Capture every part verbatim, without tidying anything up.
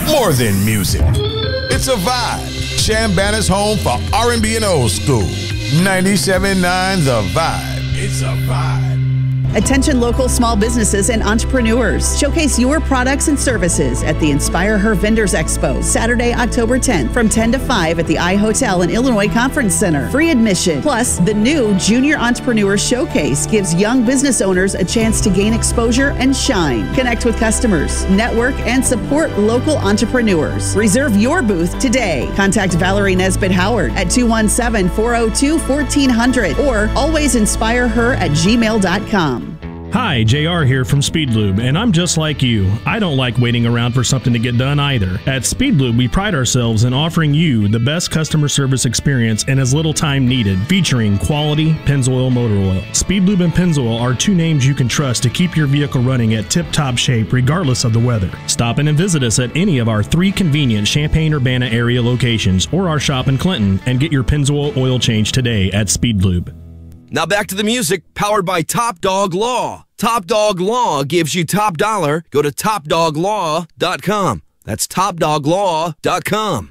more than music. It's a vibe. Chambana's home for R and B and old school. ninety-seven point nine The Vibe. It's a vibe. Attention local small businesses and entrepreneurs. Showcase your products and services at the Inspire Her Vendors Expo, Saturday, October tenth, from ten to five at the iHotel in Illinois Conference Center. Free admission. Plus, the new Junior Entrepreneur Showcase gives young business owners a chance to gain exposure and shine. Connect with customers, network, and support local entrepreneurs. Reserve your booth today. Contact Valerie Nesbitt Howard at two one seven, four oh two, one four hundred or always inspire her at gmail dot com. Hi, J R here from Speedlube, and I'm just like you. I don't like waiting around for something to get done either. At Speedlube, we pride ourselves in offering you the best customer service experience in as little time needed, featuring quality Pennzoil motor oil. Speedlube and Pennzoil are two names you can trust to keep your vehicle running at tip-top shape regardless of the weather. Stop in and visit us at any of our three convenient Champaign-Urbana area locations or our shop in Clinton and get your Pennzoil oil change today at Speedlube. Now back to the music, powered by Top Dog Law. Top Dog Law gives you top dollar. Go to top dog law dot com. That's top dog law dot com.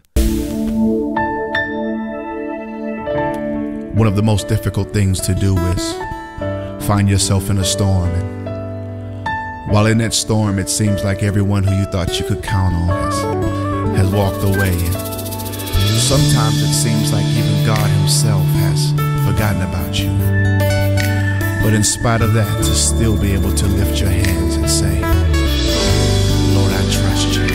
One of the most difficult things to do is find yourself in a storm. And while in that storm, it seems like everyone who you thought you could count on has, has walked away. And sometimes it seems like even God himself has forgotten about you. But in spite of that, to still be able to lift your hands and say,